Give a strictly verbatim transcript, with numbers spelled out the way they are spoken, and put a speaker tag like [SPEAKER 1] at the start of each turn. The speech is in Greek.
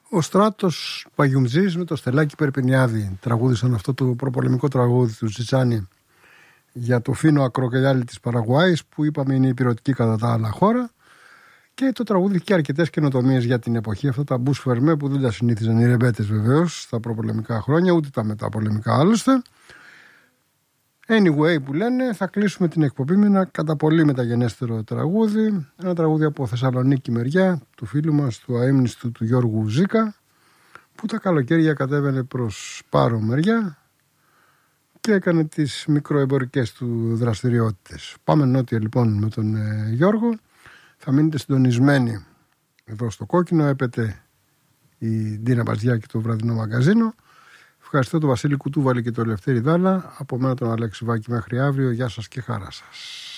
[SPEAKER 1] Ο Στράτος Παγιουμτζής με το Στελάκι Περπινιάδη τραγούδισαν αυτό το προπολεμικό τραγούδι του Τζιτζάνι για το φίνο ακροκελιάλι της Παραγουάης, που είπαμε είναι υπηρετική κατά τα άλλα χώρα, και το τραγούδι και αρκετές καινοτομίες για την εποχή, αυτά τα μπους φερμέ που δεν τα συνήθιζαν οι ρεμπέτες βεβαίως στα προπολεμικά χρόνια, ούτε τα μεταπολεμικά άλλωστε. Anyway που λένε, θα κλείσουμε την εκπομπή με ένα κατά πολύ μεταγενέστερο τραγούδι, ένα τραγούδι από Θεσσαλονίκη μεριά του φίλου μας του αείμνηστου του Γιώργου Ζήκα, που τα καλοκαίρια κατέβαινε προς Πάρο μεριά και έκανε τις μικροεμπορικές του δραστηριότητες. Πάμε νότια λοιπόν με τον ε, Γιώργο. Θα μείνετε συντονισμένοι εδώ στο Κόκκινο, έπεται η Ντίνα Μπαζιάκη το βραδινό μαγκαζίνο. Ευχαριστώ τον Βασίλη Κουτούβαλη και τον Ελευθέρη Δάλα. Από μένα τον Αλέξη Βάκη μέχρι αύριο. Γεια σας και χαρά σας.